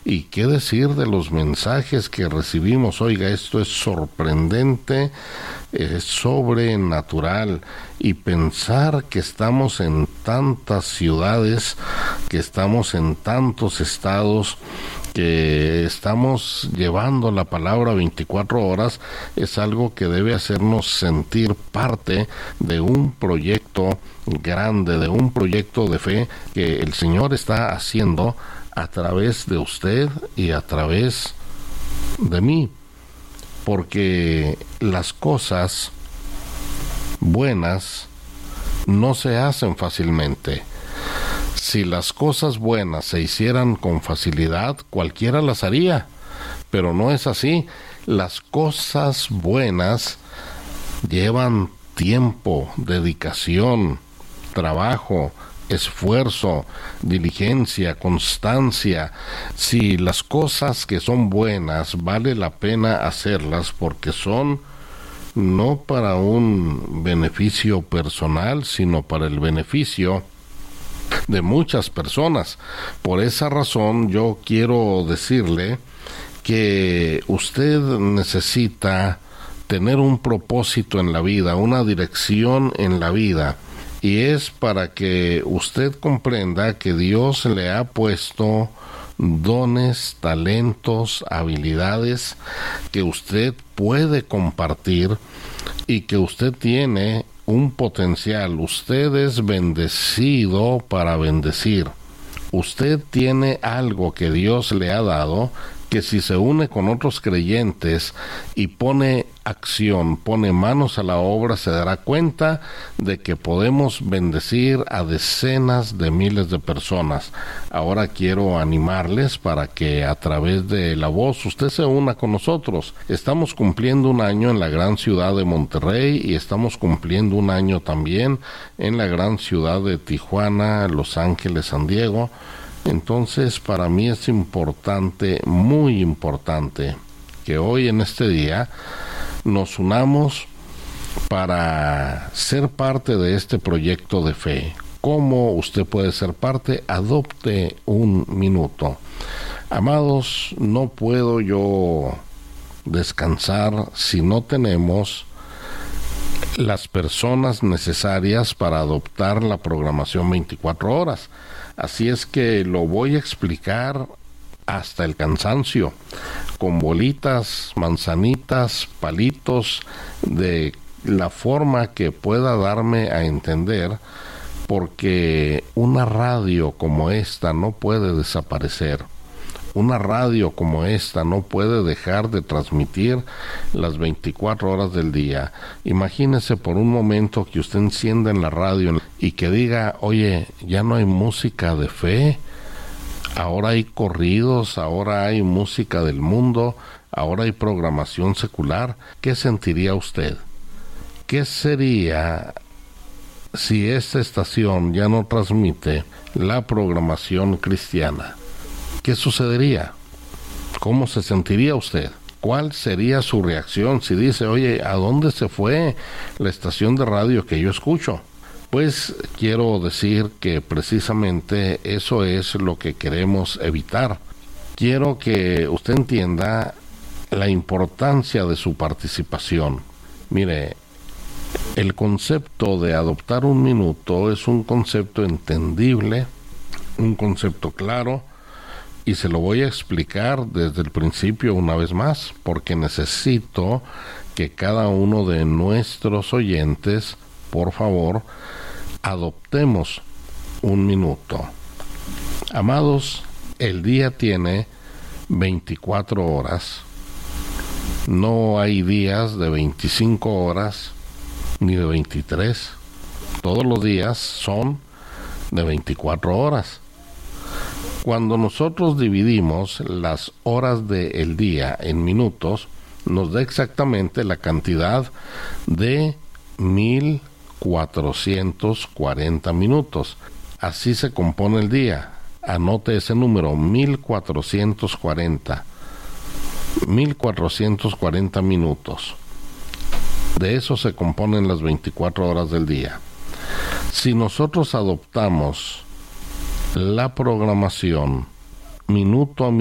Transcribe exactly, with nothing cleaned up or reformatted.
Y qué decir de los mensajes que recibimos. Oiga, esto es sorprendente, es sobrenatural. Y pensar que estamos en tantas ciudades, que estamos en tantos estados, que estamos llevando la palabra veinticuatro horas, es algo que debe hacernos sentir parte de un proyecto grande, de un proyecto de fe que el Señor está haciendo a través de usted y a través de mí, porque las cosas buenas no se hacen fácilmente. Si las cosas buenas se hicieran con facilidad, cualquiera las haría, pero no es así. Las cosas buenas llevan tiempo, dedicación, trabajo, esfuerzo, diligencia, constancia. Si las cosas que son buenas vale la pena hacerlas porque son no para un beneficio personal, sino para el beneficio de muchas personas. Por esa razón yo quiero decirle que usted necesita tener un propósito en la vida, una dirección en la vida, y es para que usted comprenda que Dios le ha puesto dones, talentos, habilidades que usted puede compartir y que usted tiene un potencial. Usted es bendecido para bendecir. Usted tiene algo que Dios le ha dado que si se une con otros creyentes y pone acción, pone manos a la obra, se dará cuenta de que podemos bendecir a decenas de miles de personas. Ahora quiero animarles para que a través de la voz usted se una con nosotros. Estamos cumpliendo un año en la gran ciudad de Monterrey y estamos cumpliendo un año también en la gran ciudad de Tijuana, Los Ángeles, San Diego. Entonces, para mí es importante, muy importante, que hoy en este día nos unamos para ser parte de este proyecto de fe. ¿Cómo usted puede ser parte? Adopte un minuto. Amados, no puedo yo descansar si no tenemos las personas necesarias para adoptar la programación veinticuatro horas. Así es que lo voy a explicar hasta el cansancio, con bolitas, manzanitas, palitos, de la forma que pueda darme a entender, porque una radio como esta no puede desaparecer. Una radio como esta no puede dejar de transmitir las veinticuatro horas del día. Imagínese por un momento que usted encienda en la radio y que diga, oye, ya no hay música de fe, ahora hay corridos, ahora hay música del mundo, ahora hay programación secular. ¿Qué sentiría usted? ¿Qué sería si esta estación ya no transmite la programación cristiana? ¿Qué sucedería? ¿Cómo se sentiría usted? ¿Cuál sería su reacción si dice, oye, ¿a dónde se fue la estación de radio que yo escucho? Pues quiero decir que precisamente eso es lo que queremos evitar. Quiero que usted entienda la importancia de su participación. Mire, el concepto de adoptar un minuto es un concepto entendible, un concepto claro, y se lo voy a explicar desde el principio una vez más, porque necesito que cada uno de nuestros oyentes, por favor, adoptemos un minuto. Amados, el día tiene veinticuatro horas. No hay días de veinticinco horas ni de veintitrés. Todos los días son de veinticuatro horas. Cuando nosotros dividimos las horas del día en minutos, nos da exactamente la cantidad de mil cuatrocientos cuarenta minutos. Así se compone el día. Anote ese número, mil cuatrocientos cuarenta. mil cuatrocientos cuarenta minutos. De eso se componen las veinticuatro horas del día. Si nosotros adoptamos la programación minuto a minuto,